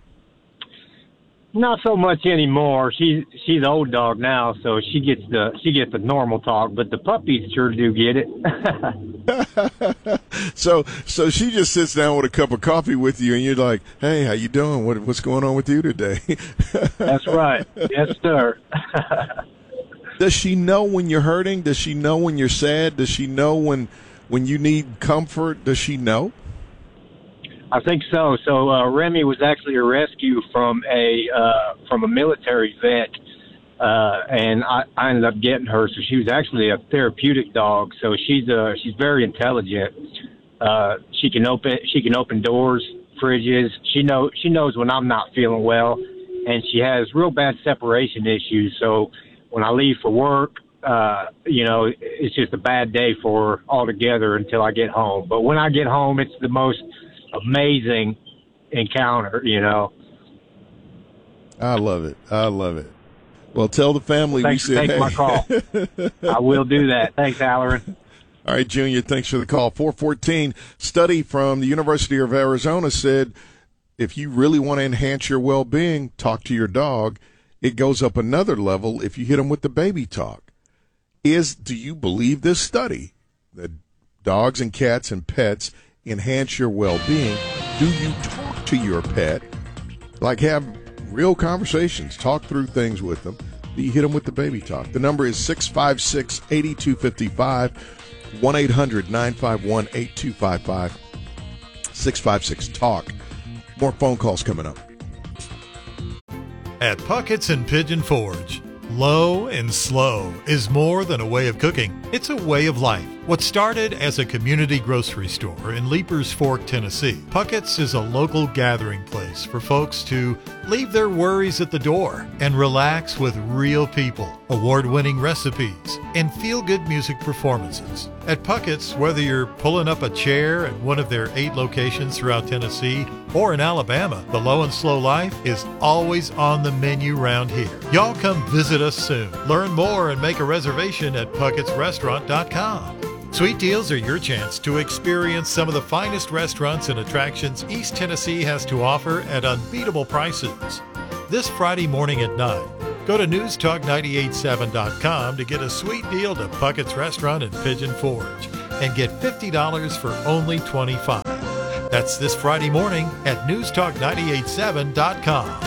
[SPEAKER 3] Not so much anymore. She's an old dog now, so she gets the normal talk. But the puppies sure do get it.
[SPEAKER 15] So she just sits down with a cup of coffee with you, and you're like, "Hey, how you doing? What's going on with you today?"
[SPEAKER 3] That's right. Yes, sir.
[SPEAKER 15] Does she know when you're hurting? Does she know when you're sad? Does she know when you need comfort? Does she know?
[SPEAKER 3] I think so. So Remy was actually a rescue from a military vet, and I ended up getting her. So she was actually a therapeutic dog. So she's very intelligent. She can open doors, fridges. She knows when I'm not feeling well, and she has real bad separation issues. So when I leave for work, it's just a bad day for her altogether until I get home. But when I get home, it's the most amazing encounter,
[SPEAKER 15] I love it. Well, tell the family
[SPEAKER 3] Thanks
[SPEAKER 15] we said
[SPEAKER 3] for taking my call. I will do that. Thanks, Hallerin.
[SPEAKER 15] All right, Junior, thanks for the call. 414 study from the University of Arizona said if you really want to enhance your well-being, talk to your dog. It goes up another level if you hit them with the baby talk. Do you believe this study that dogs and cats and pets enhance your well-being? Do you talk to your pet? Like have real conversations, talk through things with them. Do you hit them with the baby talk? The number is 656-8255, 1-800-951-8255, 656-TALK. More phone calls coming up.
[SPEAKER 9] At Puckett's and Pigeon Forge, low and slow is more than a way of cooking. It's a way of life. What started as a community grocery store in Leapers Fork, Tennessee, Puckett's is a local gathering place for folks to leave their worries at the door and relax with real people, award-winning recipes, and feel-good music performances. At Puckett's, whether you're pulling up a chair at one of their 8 locations throughout Tennessee or in Alabama, the low and slow life is always on the menu round here. Y'all come visit us soon. Learn more and make a reservation at puckettsrestaurant.com. Sweet deals are your chance to experience some of the finest restaurants and attractions East Tennessee has to offer at unbeatable prices. This Friday morning at 9, go to newstalk987.com to get a sweet deal to Puckett's Restaurant in Pigeon Forge and get $50 for only $25. That's this Friday morning at newstalk987.com.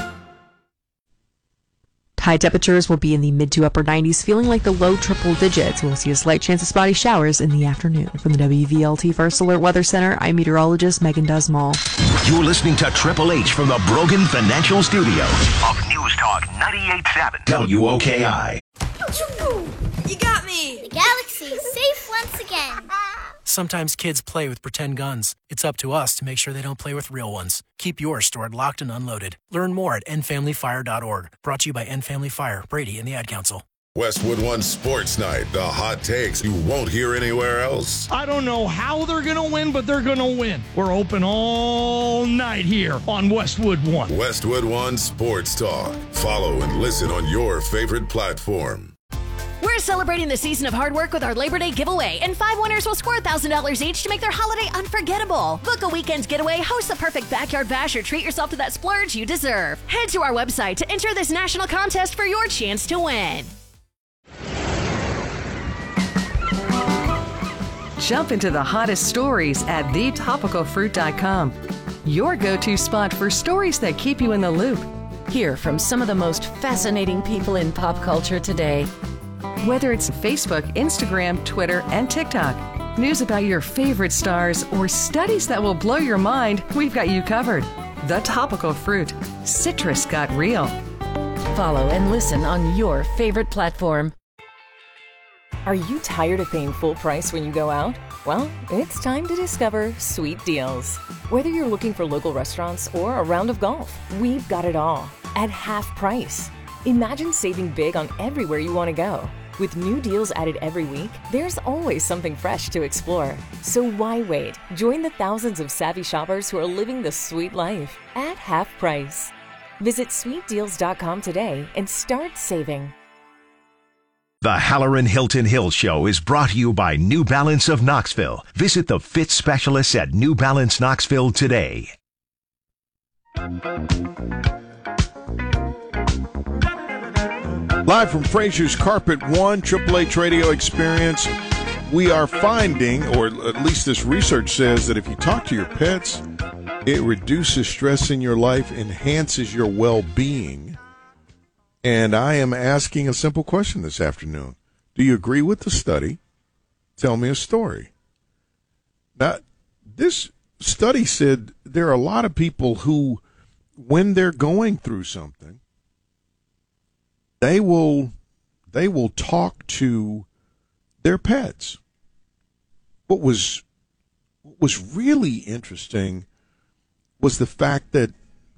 [SPEAKER 7] High temperatures will be in the mid to upper 90s, feeling like the low triple digits. We'll see a slight chance of spotty showers in the afternoon. From the WVLT First Alert Weather Center, I'm meteorologist Megan Dusmall.
[SPEAKER 5] You're listening to Triple H from the Brogan Financial Studio of News Talk 98.7 WOKI.
[SPEAKER 10] You got me! The galaxy's safe once again.
[SPEAKER 20] Sometimes kids play with pretend guns. It's up to us to make sure they don't play with real ones. Keep yours stored locked and unloaded. Learn more at endfamilyfire.org. Brought to you by End Family Fire, Brady, and the Ad Council.
[SPEAKER 22] Westwood One Sports Night, the hot takes you won't hear anywhere else.
[SPEAKER 23] I don't know how they're going to win, but they're going to win. We're open all night here on Westwood One.
[SPEAKER 22] Westwood One Sports Talk. Follow and listen on your favorite platform.
[SPEAKER 11] We're celebrating the season of hard work with our Labor Day giveaway, and 5 winners will score $1,000 each to make their holiday unforgettable. Book a weekend getaway, host the perfect backyard bash, or treat yourself to that splurge you deserve. Head to our website to enter this national contest for your chance to win.
[SPEAKER 12] Jump into the hottest stories at thetopicalfruit.com. Your go-to spot for stories that keep you in the loop. Hear from some of the most fascinating people in pop culture today. Whether it's Facebook, Instagram, Twitter, and TikTok, news about your favorite stars, or studies that will blow your mind, we've got you covered. The Topical Fruit. Citrus got real. Follow and listen on your favorite platform.
[SPEAKER 14] Are you tired of paying full price when you go out? Well, it's time to discover Sweet Deals. Whether you're looking for local restaurants or a round of golf, we've got it all at half price. Imagine saving big on everywhere you want to go. With new deals added every week, there's always something fresh to explore. So why wait? Join the thousands of savvy shoppers who are living the sweet life at half price. Visit sweetdeals.com today and start saving.
[SPEAKER 5] The Halloran Hilton Hill Show is brought to you by New Balance of Knoxville. Visit the fit specialists at New Balance Knoxville today.
[SPEAKER 15] Live from Fraser's Carpet One, Triple H Radio Experience, we are finding, or at least this research says, that if you talk to your pets, it reduces stress in your life, enhances your well-being. And I am asking a simple question this afternoon. Do you agree with the study? Tell me a story. Now, this study said there are a lot of people who, when they're going through something, they will talk to their pets. What was really interesting was the fact that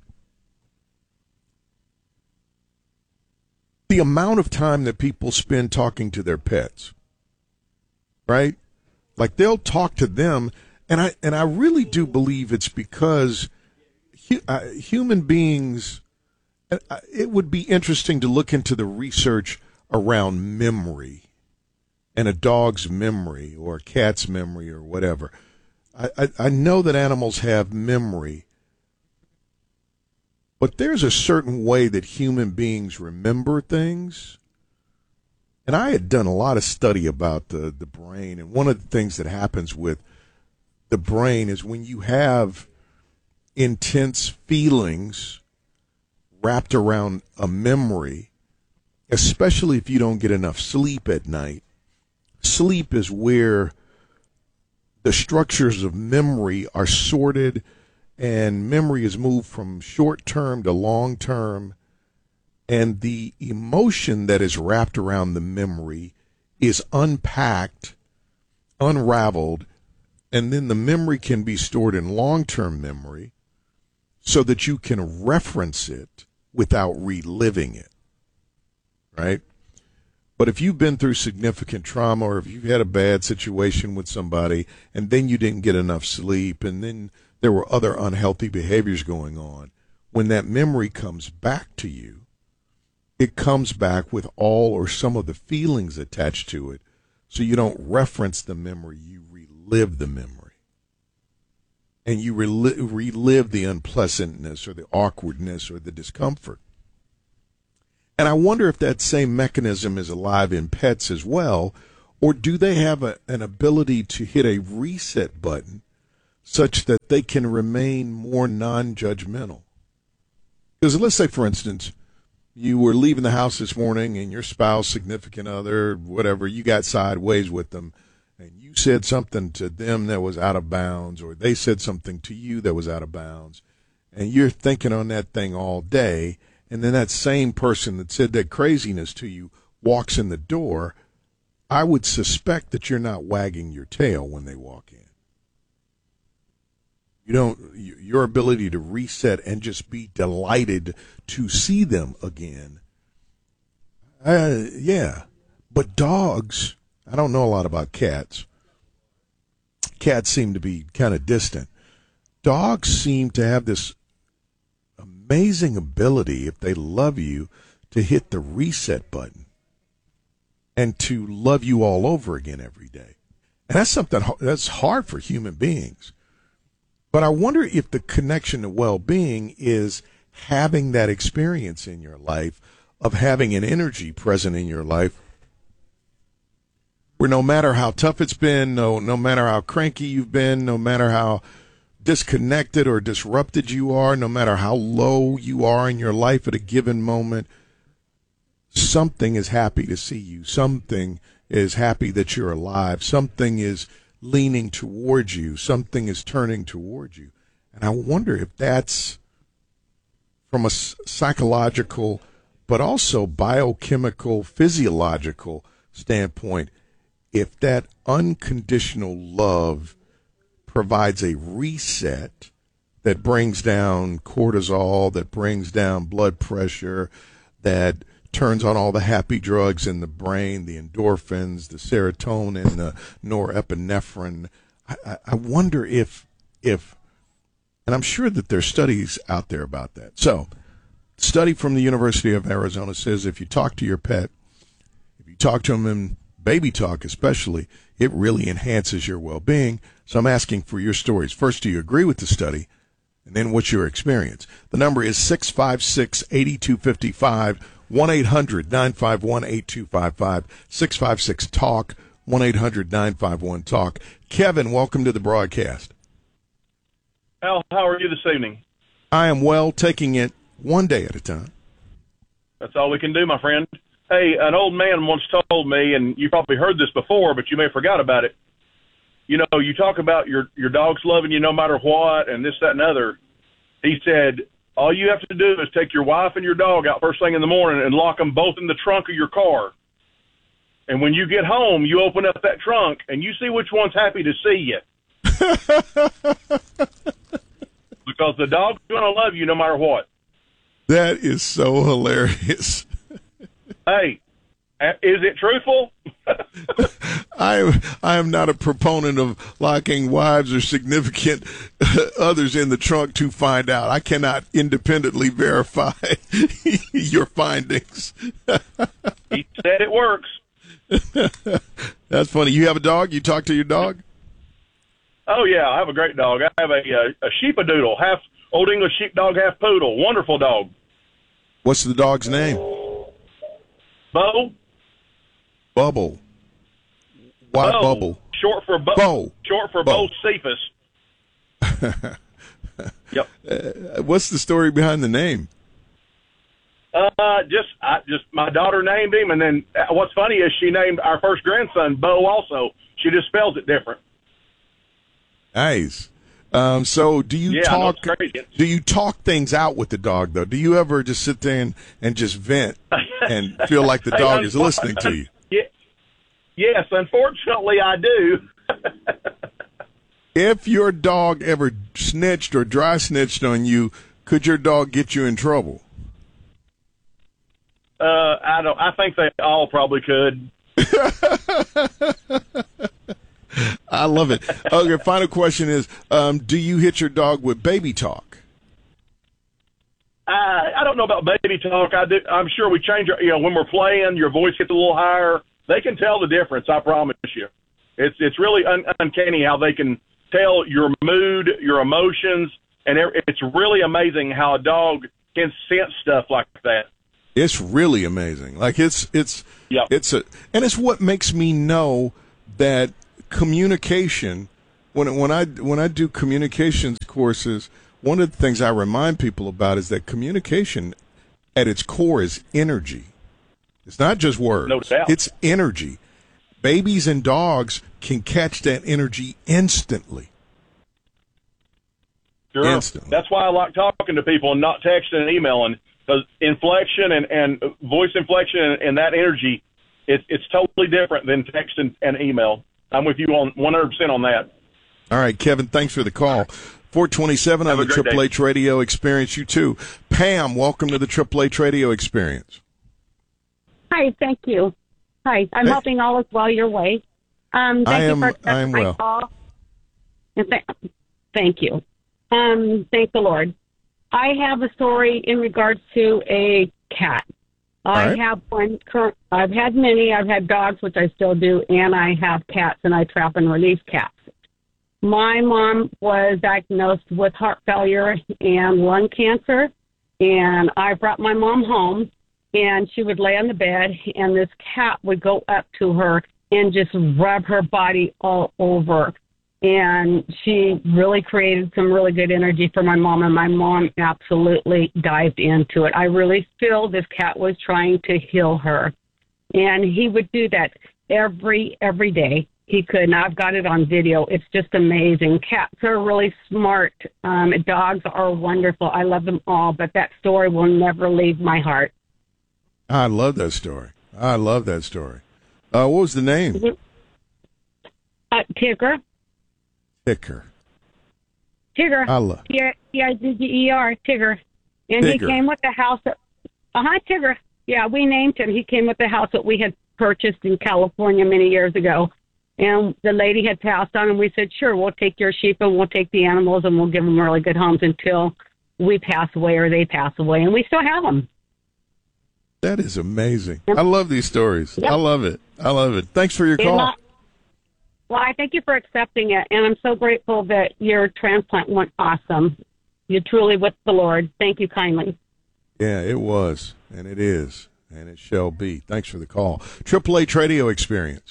[SPEAKER 15] the amount of time that people spend talking to their pets, right? Like they'll talk to them, and I really do believe it's because human beings. It would be interesting to look into the research around memory and a dog's memory or a cat's memory or whatever. I know that animals have memory, but there's a certain way that human beings remember things. And I had done a lot of study about the brain, and one of the things that happens with the brain is when you have intense feelings wrapped around a memory, especially if you don't get enough sleep at night. Sleep is where the structures of memory are sorted, and memory is moved from short-term to long-term, and the emotion that is wrapped around the memory is unpacked unraveled, and then the memory can be stored in long-term memory so that you can reference it without reliving it, right? But if you've been through significant trauma, or if you've had a bad situation with somebody and then you didn't get enough sleep and then there were other unhealthy behaviors going on, when that memory comes back to you, it comes back with all or some of the feelings attached to it. So you don't reference the memory, you relive the memory. And you relive the unpleasantness or the awkwardness or the discomfort. And I wonder if that same mechanism is alive in pets as well, or do they have an ability to hit a reset button such that they can remain more non-judgmental? Because let's say, for instance, you were leaving the house this morning and your spouse, significant other, whatever, you got sideways with them and you said something to them that was out of bounds, or they said something to you that was out of bounds, and you're thinking on that thing all day, and then that same person that said that craziness to you walks in the door, I would suspect that you're not wagging your tail when they walk in. Your ability to reset and just be delighted to see them again. Yeah. But dogs, I don't know a lot about cats. Cats seem to be kind of distant. Dogs seem to have this amazing ability, if they love you, to hit the reset button and to love you all over again every day. And that's something that's hard for human beings. But I wonder if the connection to well-being is having that experience in your life of having an energy present in your life where no matter how tough it's been, no matter how cranky you've been, no matter how disconnected or disrupted you are, no matter how low you are in your life at a given moment, something is happy to see you. Something is happy that you're alive. Something is leaning towards you. Something is turning towards you. And I wonder if that's from a psychological but also biochemical, physiological standpoint, if that unconditional love provides a reset that brings down cortisol, that brings down blood pressure, that turns on all the happy drugs in the brain, the endorphins, the serotonin, the norepinephrine. I wonder if, and I'm sure that there's studies out there about that. So, study from the University of Arizona says if you talk to your pet, if you talk to them in baby talk especially, it really enhances your well-being. So I'm asking for your stories. First, do you agree with the study? And then what's your experience? The number is 656-8255, 1-800-951-8255, 656-TALK, 1-800-951-TALK. Kevin, welcome to the broadcast.
[SPEAKER 17] Al, how are you this evening?
[SPEAKER 15] I am well, taking it one day at a time.
[SPEAKER 17] That's all we can do, my friend. Hey, an old man once told me, and you probably heard this before, but you may have forgot about it. You know, you talk about your dogs loving you no matter what, and this, that, and other. He said, all you have to do is take your wife and your dog out first thing in the morning and lock them both in the trunk of your car. And when you get home, you open up that trunk, and you see which one's happy to see you. Because the dog's going to love you no matter what.
[SPEAKER 15] That is so hilarious.
[SPEAKER 17] Hey, is it truthful?
[SPEAKER 15] I am not a proponent of locking wives or significant others in the trunk to find out. I cannot independently verify your findings.
[SPEAKER 17] He said it works.
[SPEAKER 15] That's funny. You have a dog? You talk to your dog?
[SPEAKER 17] Oh, yeah, I have a great dog. I have a sheepadoodle, half Old English sheepdog, half poodle. Wonderful dog.
[SPEAKER 15] What's the dog's name?
[SPEAKER 17] Bo.
[SPEAKER 15] Bubble. Why
[SPEAKER 17] Bo.
[SPEAKER 15] Bubble?
[SPEAKER 17] Short for Bo. Short for Bo Cephas. Yep.
[SPEAKER 15] What's the story behind the name?
[SPEAKER 17] Just my daughter named him, and then what's funny is she named our first grandson Bo also. She just spells it different.
[SPEAKER 15] Nice. So do you talk? Do you talk things out with the dog though? Do you ever just sit there and just vent and feel like the dog is listening to you?
[SPEAKER 17] Yes, unfortunately I do.
[SPEAKER 15] If your dog ever snitched or dry snitched on you, could your dog get you in trouble?
[SPEAKER 17] I think they all probably could.
[SPEAKER 15] I love it. Okay, final question is, do you hit your dog with baby talk?
[SPEAKER 17] I don't know about baby talk. I do. I'm sure we change our, when we're playing, your voice gets a little higher. They can tell the difference, I promise you. It's really uncanny how they can tell your mood, your emotions, and it's really amazing how a dog can sense stuff like that.
[SPEAKER 15] It's really amazing. Like it's what makes me know that communication. When I do communications courses, one of the things I remind people about is that communication, at its core, is energy. It's not just words.
[SPEAKER 17] No doubt.
[SPEAKER 15] It's energy. Babies and dogs can catch that energy instantly.
[SPEAKER 17] Sure.
[SPEAKER 15] Instantly.
[SPEAKER 17] That's why I like talking to people and not texting and emailing, because inflection and voice inflection and that energy, it's totally different than text and email. I'm with you on 100% on that.
[SPEAKER 15] All right, Kevin, thanks for the call. 427 on the Triple H Radio Experience. You too. Pam, welcome to the Triple H Radio Experience.
[SPEAKER 4] Hi, thank you. Hi, I'm hoping all is well your way. Thank you for accepting my call. And thank you. Thank the Lord. I have a story in regards to a cat. I've had many. I've had dogs, which I still do, and I have cats, and I trap and release cats. My mom was diagnosed with heart failure and lung cancer, and I brought my mom home, and she would lay on the bed, and this cat would go up to her and just rub her body all over. And she really created some really good energy for my mom, and my mom absolutely dived into it. I really feel this cat was trying to heal her, and he would do that every day. He could, and I've got it on video. It's just amazing. Cats are really smart. Dogs are wonderful. I love them all, but that story will never leave my heart.
[SPEAKER 15] I love that story. What was the name?
[SPEAKER 4] Tigger. Tigger.
[SPEAKER 15] I love.
[SPEAKER 4] Tigger. Tigger. And Tigger. He came with the house. Tigger. Yeah, we named him. He came with the house that we had purchased in California many years ago. And the lady had passed on, and we said, sure, we'll take your sheep and we'll take the animals and we'll give them really good homes until we pass away or they pass away. And we still have them.
[SPEAKER 15] That is amazing. Yep. I love these stories. Yep. I love it. Thanks for your call.
[SPEAKER 4] Well, I thank you for accepting it, and I'm so grateful that your transplant went awesome. You're truly with the Lord. Thank you kindly.
[SPEAKER 15] Yeah, it was, and it is, and it shall be. Thanks for the call. Triple H Radio Experience.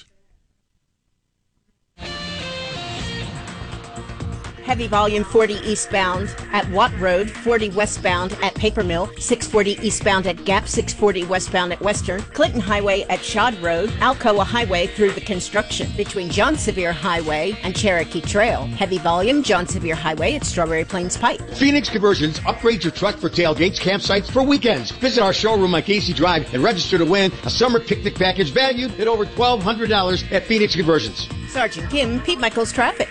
[SPEAKER 18] Heavy volume 40 eastbound at Watt Road, 40 westbound at Paper Mill, 640 eastbound at Gap, 640 westbound at Western, Clinton Highway at Shad Road, Alcoa Highway through the construction between John Sevier Highway and Cherokee Trail. Heavy volume John Sevier Highway at Strawberry Plains Pike.
[SPEAKER 19] Phoenix Conversions upgrades your truck for tailgates, campsites, for weekends. Visit our showroom on Casey Drive and register to win a summer picnic package valued at over $1,200 at Phoenix Conversions.
[SPEAKER 18] Sergeant Kim, Pete Michaels Traffic.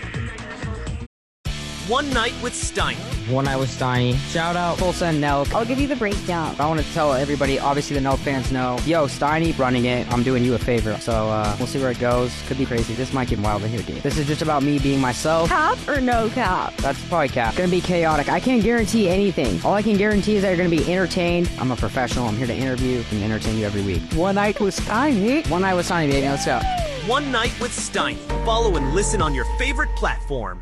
[SPEAKER 21] One Night with Steiny.
[SPEAKER 25] One Night with Steiny. Shout out Tulsa and Nelk.
[SPEAKER 26] I'll give you the breakdown.
[SPEAKER 25] I want to tell everybody, obviously the Nelk fans know, yo, Steiny running it, I'm doing you a favor. So we'll see where it goes. Could be crazy. This might get wild in here, dude. This is just about me being myself.
[SPEAKER 26] Cap or no cap?
[SPEAKER 25] That's probably cap. It's gonna be chaotic. I can't guarantee anything. All I can guarantee is that you're gonna be entertained. I'm a professional. I'm here to interview and entertain you every week.
[SPEAKER 26] One Night with Steiny.
[SPEAKER 25] One Night with Steiny, baby. Let's go.
[SPEAKER 21] One Night with Steiny. Follow and listen on your favorite platform.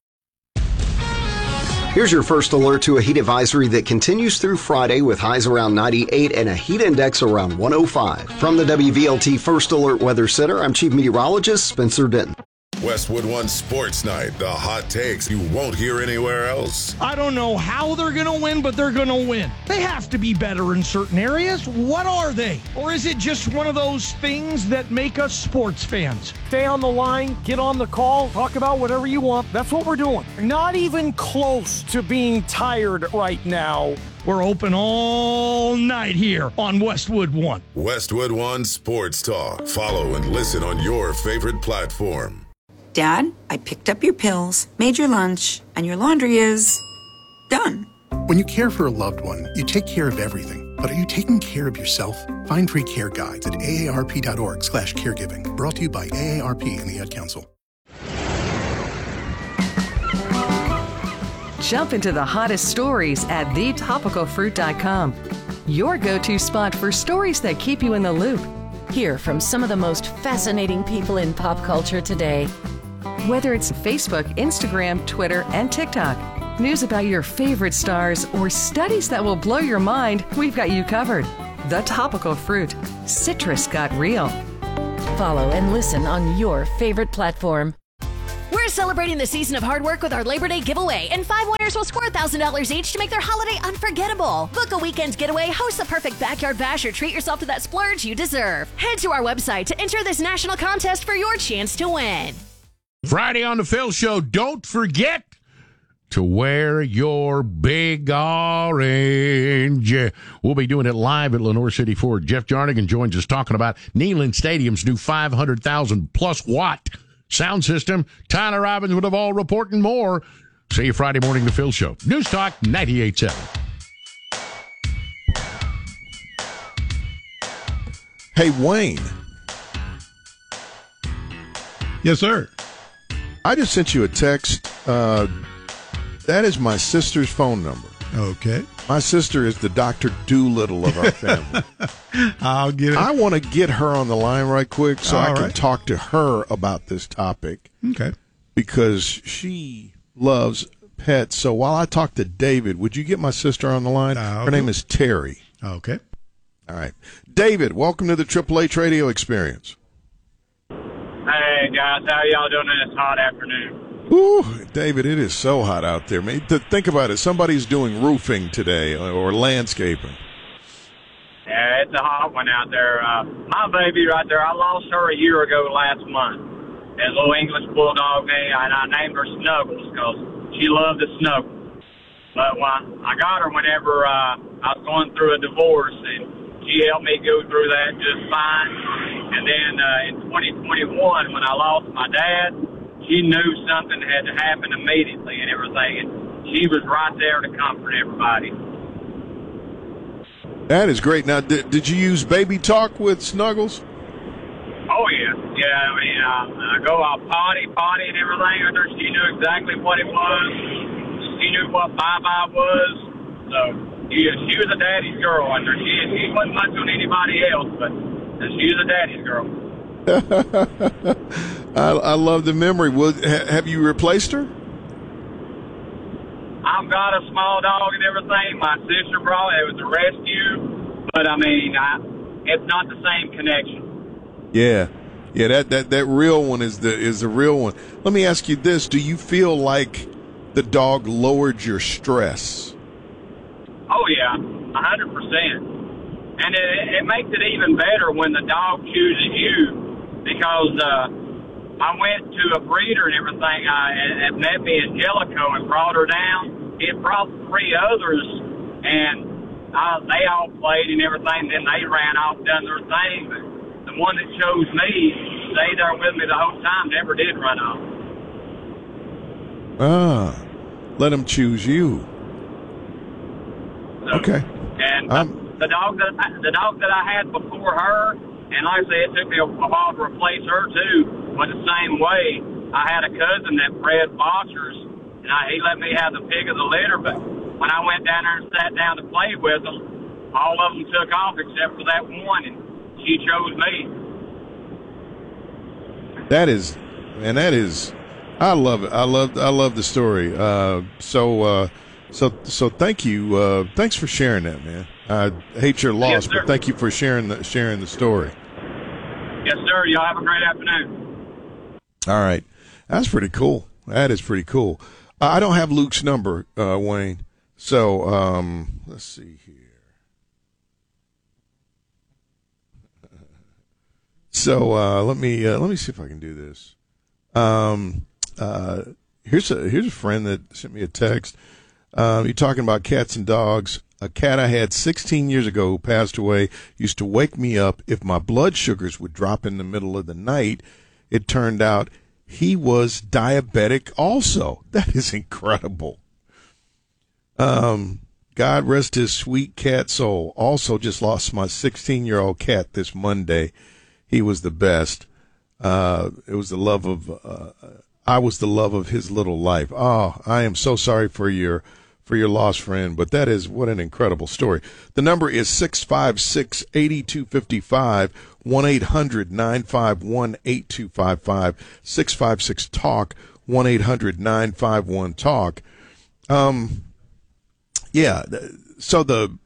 [SPEAKER 27] Here's your first alert to a heat advisory that continues through Friday with highs around 98 and a heat index around 105. From the WVLT First Alert Weather Center, I'm Chief Meteorologist Spencer Denton.
[SPEAKER 22] Westwood One Sports Night, the hot takes you won't hear anywhere else.
[SPEAKER 23] I don't know how they're going to win, but they're going to win. They have to be better in certain areas. What are they? Or is it just one of those things that make us sports fans? Stay on the line, get on the call, talk about whatever you want. That's what we're doing. Not even close to being tired right now. We're open all night here on Westwood One.
[SPEAKER 22] Westwood One Sports Talk. Follow and listen on your favorite platform.
[SPEAKER 1] Dad, I picked up your pills, made your lunch, and your laundry is done.
[SPEAKER 2] When you care for a loved one, you take care of everything. But are you taking care of yourself? Find free care guides at aarp.org/caregiving. Brought to you by AARP and the Ad Council.
[SPEAKER 12] Jump into the hottest stories at thetopicalfruit.com. Your go-to spot for stories that keep you in the loop.
[SPEAKER 11] Hear from some of the most fascinating people in pop culture today.
[SPEAKER 12] Whether it's Facebook, Instagram, Twitter, and TikTok, news about your favorite stars, or studies that will blow your mind, we've got you covered. The Topical Fruit. Citrus got real.
[SPEAKER 11] Follow and listen on your favorite platform. We're celebrating the season of hard work with our Labor Day giveaway, and 5 winners will score $1,000 each to make their holiday unforgettable. Book a weekend getaway, host the perfect backyard bash, or treat yourself to that splurge you deserve. Head to our website to enter this national contest for your chance to win.
[SPEAKER 6] Friday on the Phil Show, don't forget to wear your big orange. We'll be doing it live at Lenore City Ford. Jeff Jarnigan joins us talking about Neyland Stadium's new 500,000-plus watt sound system. Tyler Robbins with All reporting more. See you Friday morning, the Phil Show. News Talk 98.7.
[SPEAKER 15] Hey, Wayne.
[SPEAKER 9] Yes, sir.
[SPEAKER 15] I just sent you a text. That is my sister's phone number.
[SPEAKER 9] Okay.
[SPEAKER 15] My sister is the Dr. Doolittle of our family.
[SPEAKER 9] I'll get it.
[SPEAKER 15] I want to get her on the line right quick so I can talk to her about this topic.
[SPEAKER 9] Okay.
[SPEAKER 15] Because she loves pets. So while I talk to David, would you get my sister on the line? Her name is Terry.
[SPEAKER 9] Okay.
[SPEAKER 15] All right. David, welcome to the Triple H Radio Experience.
[SPEAKER 8] Hey, guys. How y'all doing this hot afternoon?
[SPEAKER 15] Ooh, David, it is so hot out there. Think about it. Somebody's doing roofing today or landscaping.
[SPEAKER 8] Yeah, it's a hot one out there. My baby right there, I lost her a year ago last month. A little English bulldog, and I named her Snuggles because she loved to snuggle. But I got her whenever I was going through a divorce, and she helped me go through that just fine. And then in 2021, when I lost my dad, she knew something had to happen immediately and everything, and she was right there to comfort everybody.
[SPEAKER 15] That is great. Now, did you use Baby Talk with Snuggles?
[SPEAKER 8] Oh, yeah. Yeah, I mean, I go potty and everything with her. She knew exactly what it was. She knew what bye-bye was. So, yeah, she was a daddy's girl under her. She wasn't much on anybody else, but she was a daddy's girl.
[SPEAKER 15] I love the memory. Have you replaced her?
[SPEAKER 8] I've got a small dog and everything. My sister brought it. It was a rescue, but I mean, it's not the same connection.
[SPEAKER 15] Yeah. That real one is the real one. Let me ask you this: do you feel like the dog lowered your stress?
[SPEAKER 8] Oh yeah, 100%. And it makes it even better when the dog chooses you. Because I went to a breeder and everything. It met me in Jellicoe and brought her down. It brought 3 others, and they all played and everything. Then they ran off, done their thing. But the one that chose me stayed there with me the whole time. Never did run off.
[SPEAKER 15] Let them choose you.
[SPEAKER 8] So,
[SPEAKER 15] okay.
[SPEAKER 8] And the dog that I had before her. And like I said, it took me a while to replace her, too. But the same way, I had a cousin that bred boxers, and he let me have the pick of the litter. But when I went down there and sat down to play with them, all of them took off except for that one, and she chose me.
[SPEAKER 15] That is, I love it. I love the story. So thank you. Thanks for sharing that, man. I hate your loss, yes, but thank you for sharing the story.
[SPEAKER 8] Yes, sir. Y'all have a great afternoon.
[SPEAKER 15] All right. That's pretty cool. That is pretty cool. I don't have Luke's number, Wayne. So let's see here. So let me see if I can do this. Here's a friend that sent me a text. You're talking about cats and dogs. A cat I had 16 years ago who passed away used to wake me up if my blood sugars would drop in the middle of the night. It turned out he was diabetic also. That is incredible. God rest his sweet cat soul. Also just lost my 16-year-old cat this Monday. He was the best. It was the love of, I was the love of his little life. Oh, I am so sorry for your lost friend, but that is what an incredible story. The number is 656-8255, 1-800-951-8255, 656-TALK, 1-800-951-TALK. Yeah, so the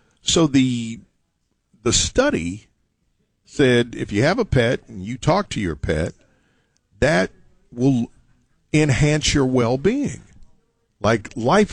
[SPEAKER 15] study said if you have a pet and you talk to your pet, that will enhance your well-being. Like life